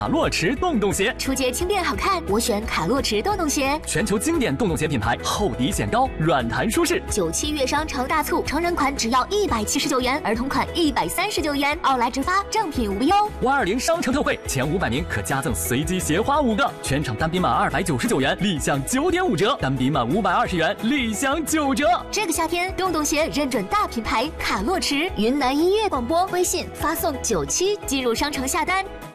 卡洛驰洞洞鞋， 出街轻便好看，我选卡洛驰洞洞鞋。 全球经典洞洞鞋品牌，厚底显高，软弹舒适。 97月商城大促，成人款只要179元，儿童款139元，奥莱直发，正品无忧。 520商城特惠，前500名可加赠随机鞋花5个，全场单品满299元，立享9.5折；单品满520元，立享9折。 这个夏天，洞洞鞋认准大品牌卡洛驰。云南音乐广播微信发送97进入商城下单。